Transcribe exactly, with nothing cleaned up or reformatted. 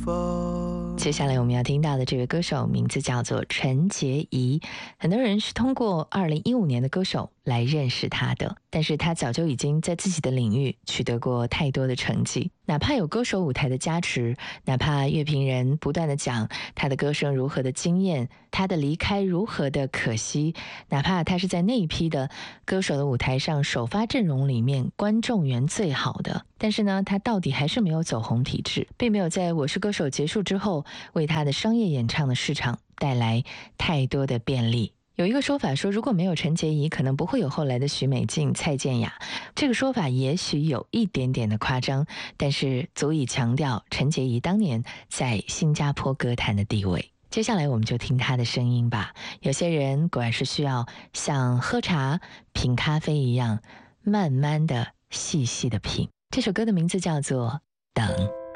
接下来我们要听到的这位歌手名字叫做陈洁仪，很多人是通过二零一五年的歌手来认识他的，但是他早就已经在自己的领域取得过太多的成绩，哪怕有歌手舞台的加持，哪怕乐评人不断的讲他的歌声如何的惊艳，他的离开如何的可惜，哪怕他是在那一批的歌手的舞台上首发阵容里面观众缘最好的，但是呢，他到底还是没有走红体制，并没有在我是歌手结束之后为他的商业演唱的市场带来太多的便利。有一个说法说，如果没有陈洁仪，可能不会有后来的许美静、蔡健雅。这个说法也许有一点点的夸张，但是足以强调陈洁仪当年在新加坡歌坛的地位。接下来我们就听她的声音吧。有些人果然是需要像喝茶、品咖啡一样，慢慢的、细细的品。这首歌的名字叫做《等》。